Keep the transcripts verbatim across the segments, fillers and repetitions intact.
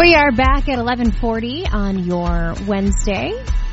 We are back at eleven forty on your Wednesday.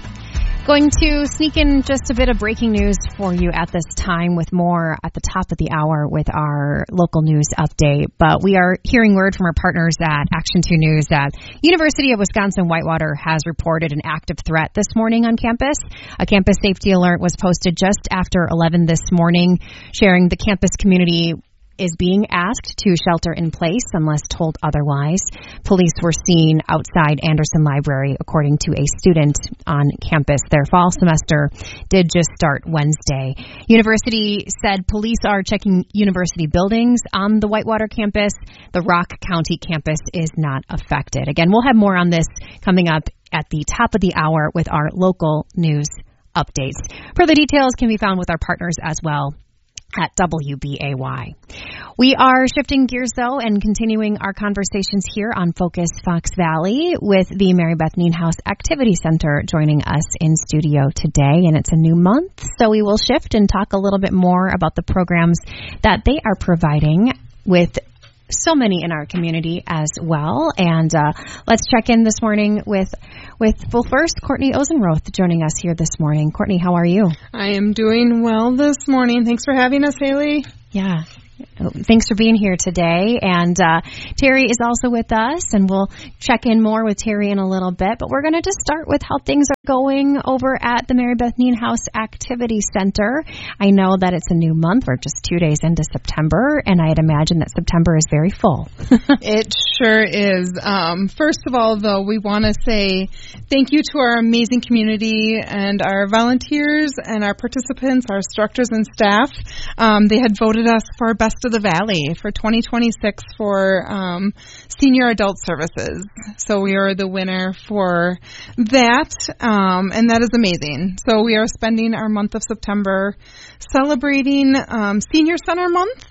Going to sneak in just a bit of breaking news for you at this time with more at the top of the hour with our local news update. But we are hearing word from our partners at Action two News that University of Wisconsin-Whitewater has reported an active threat this morning on campus. A campus safety alert was posted just after eleven this morning, sharing the campus community is being asked to shelter in place unless told otherwise. Police were seen outside Anderson Library, according to a student on campus. Their fall semester did just start Wednesday. University said police are checking university buildings on the Whitewater campus. The Rock County campus is not affected. Again, we'll have more on this coming up at the top of the hour with our local news updates. Further details can be found with our partners as well at W B A Y. We are shifting gears, though, and continuing our conversations here on Focus Fox Valley with the Mary Beth Nienhuis Activity Center joining us in studio today. And it's a new month, so we will shift and talk a little bit more about the programs that they are providing with so many in our community as well. And uh, let's check in this morning with, with well, first, Courtney Ozenroth joining us here this morning. Courtney, how are you? I am doing well this morning. Thanks for having us, Haley. Yeah. Thanks for being here today. And uh, Terry is also with us, and we'll check in more with Terry in a little bit. But we're going to just start with how things are going over at the Mary Beth Nienhuis Activity Center. I know that it's a new month. We're just two days into September, and I'd imagine that September is very full. It sure is. Um, first of all, though, we want to say thank you to our amazing community and our volunteers and our participants, our instructors and staff. Um, they had voted us for Best of the Valley for twenty twenty-six for um, Senior Adult Services. So we are the winner for that, um, and that is amazing. So we are spending our month of September celebrating um, Senior Center Month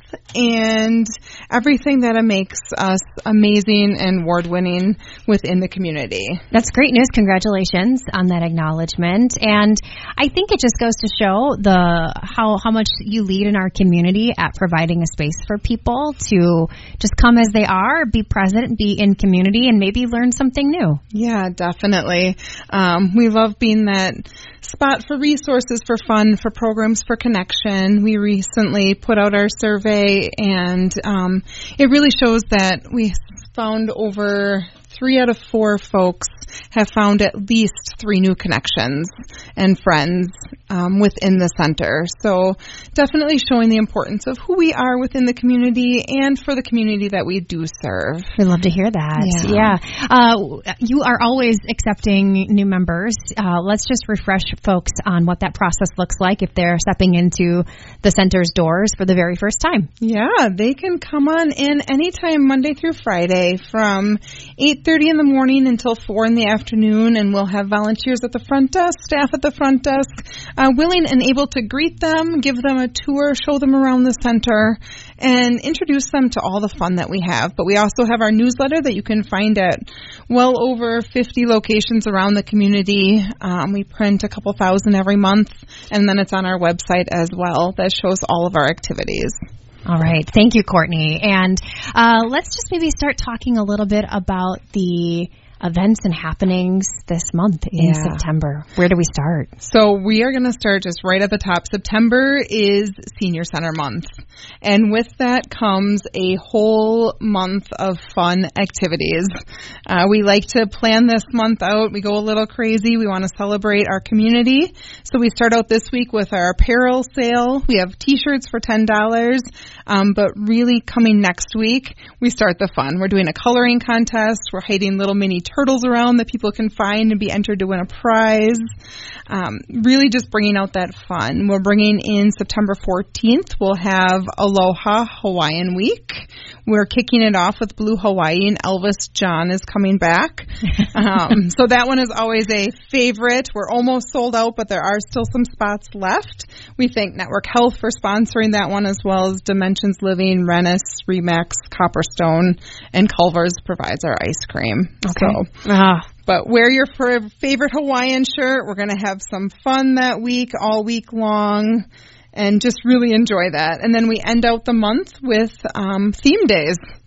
and everything that makes us amazing and award-winning within the community. That's great news. Congratulations on that acknowledgement. And I think it just goes to show the how, how much you lead in our community at providing a space for people to just come as they are, be present, be in community, and maybe learn something new. Yeah, definitely. Um, we love being that spot for resources, for fun, for programs, for connection. We recently put out our survey, and um, it really shows that we found over three out of four folks have found at least three new connections and friends um, within the center. So definitely showing the importance of who we are within the community and for the community that we do serve. We'd love to hear that. Yeah. yeah. Uh, you are always accepting new members. Uh, let's just refresh folks on what that process looks like if they're stepping into the center's doors for the very first time. Yeah, they can come on in anytime Monday through Friday from eight thirty in the morning until four in the afternoon, and we'll have volunteers at the front desk, staff at the front desk, uh, willing and able to greet them, give them a tour, show them around the center, and introduce them to all the fun that we have. But we also have our newsletter that you can find at well over fifty locations around the community. Um, we print a couple thousand every month, and then it's on our website as well that shows all of our activities. All right. Thank you, Courtney. And uh, let's just maybe start talking a little bit about the events and happenings this month in yeah. September. Where do we start? So we are going to start just right at the top. September is Senior Center Month. And with that comes a whole month of fun activities. Uh, we like to plan this month out. We go a little crazy. We want to celebrate our community. So we start out this week with our apparel sale. We have t-shirts for ten dollars. Um, but really coming next week, we start the fun. We're doing a coloring contest. We're hiding little mini turtles around that people can find and be entered to win a prize. Um, really just bringing out that fun. We're bringing in September fourteenth. We'll have Aloha Hawaiian Week. We're kicking it off with Blue Hawaii, and Elvis John is coming back. Um, so that one is always a favorite. We're almost sold out, but there are still some spots left. We thank Network Health for sponsoring that one, as well as Dimensions Living, Rennis, Remax, Copperstone, and Culver's provides our ice cream. Okay. So, ah. But wear your favorite Hawaiian shirt. We're going to have some fun that week, all week long, and just really enjoy that. And then we end out the month with um, theme days.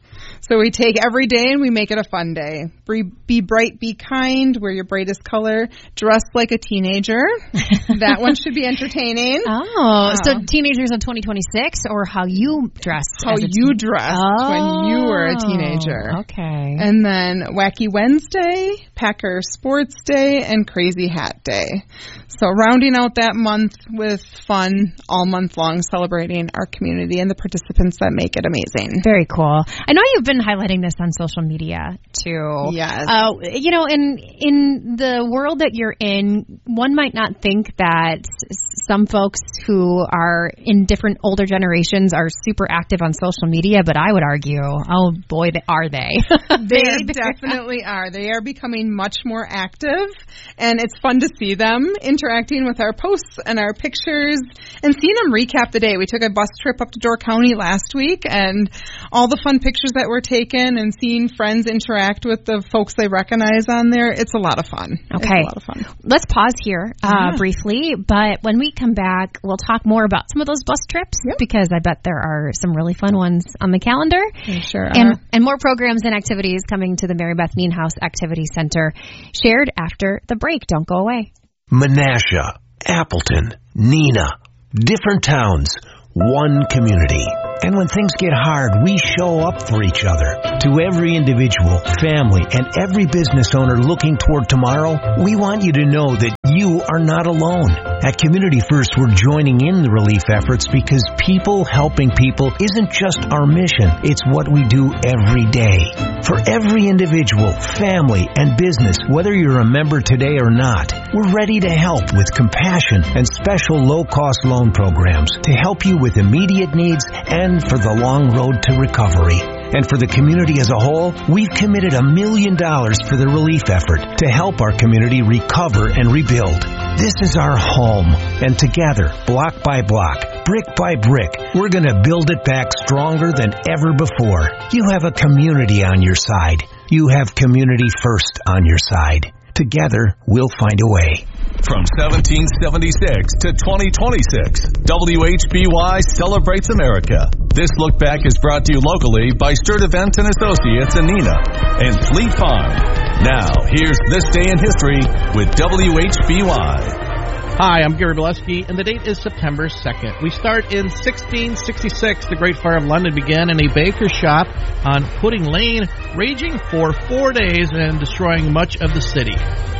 So we take every day and we make it a fun day. Be, be bright, be kind, wear your brightest color, dress like a teenager. That one should be entertaining. Oh, uh, so teenagers of twenty twenty-six, or how you dressed? How you teen- dressed oh, when you were a teenager. Okay. And then Wacky Wednesday, Packer Sports Day, and Crazy Hat Day. So rounding out that month with fun all month long, celebrating our community and the participants that make it amazing. Very cool. I know you've been highlighting this on social media too. Yes. Uh, you know, in in the world that you're in, one might not think that some folks who are in different older generations are super active on social media, but I would argue, oh boy, are they. They definitely are. They are becoming much more active, and it's fun to see them interacting with our posts and our pictures and seeing them recap the day. We took a bus trip up to Door County last week, and all the fun pictures that were taken and seeing friends interact with the folks they recognize on there, it's a lot of fun. Okay. It's a lot of fun. Let's pause here uh, yeah. briefly, but when we come back, we'll talk more about some of those bus trips, yep. because I bet there are some really fun ones on the calendar. They sure and, are. And more programs and activities coming to the Mary Beth Nienhuis Activity Center, shared after the break. Don't go away. Menasha, Appleton, Neenah, different towns, one community. And when things get hard, we show up for each other. To every individual, family, and every business owner looking toward tomorrow, we want you to know that you are not alone. At Community First, we're joining in the relief efforts because people helping people isn't just our mission, it's what we do every day. For every individual, family, and business, whether you're a member today or not, we're ready to help with compassion and special low-cost loan programs to help you with immediate needs and for the long road to recovery. And for the community as a whole, we've committed a million dollars for the relief effort to help our community recover and rebuild. This is our home, and together, block by block, brick by brick, we're going to build it back stronger than ever before. You have a community on your side. You have Community First on your side. Together, we'll find a way. From seventeen seventy-six to twenty twenty-six, W H B Y celebrates America. This look back is brought to you locally by Sturt Events and Associates in Neenah and Fleet Farm. Now, here's This Day in History with W H B Y. Hi, I'm Gary Bileski, and the date is September second. We start in sixteen sixty-six. The Great Fire of London began in a baker's shop on Pudding Lane, raging for four days and destroying much of the city.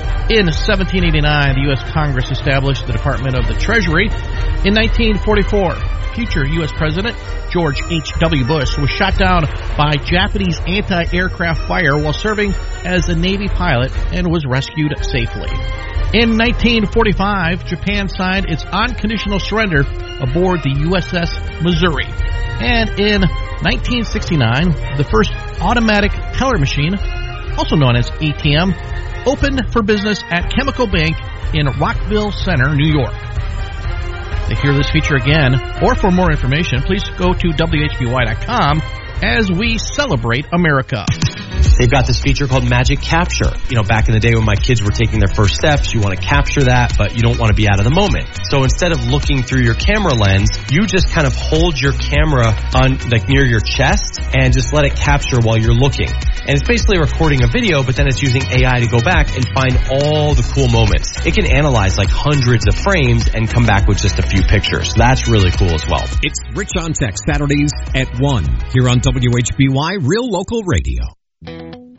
In seventeen eighty-nine, the U S Congress established the Department of the Treasury. In nineteen forty-four, future U S President George H W. Bush was shot down by Japanese anti-aircraft fire while serving as a Navy pilot and was rescued safely. In nineteen forty-five, Japan signed its unconditional surrender aboard the U S S Missouri. And in nineteen sixty-nine, the first automatic teller machine, also known as A T M, opened for business at Chemical Bank in Rockville Center, New York. To hear this feature again, or for more information, please go to W H B Y dot com as we celebrate America. They've got this feature called Magic Capture. You know, back in the day when my kids were taking their first steps, you want to capture that, but you don't want to be out of the moment. So instead of looking through your camera lens, you just kind of hold your camera on, like, near your chest and just let it capture while you're looking. And it's basically recording a video, but then it's using A I to go back and find all the cool moments. It can analyze like hundreds of frames and come back with just a few pictures. That's really cool as well. It's Rich on Tech, Saturdays at one, here on W H B Y Real Local Radio.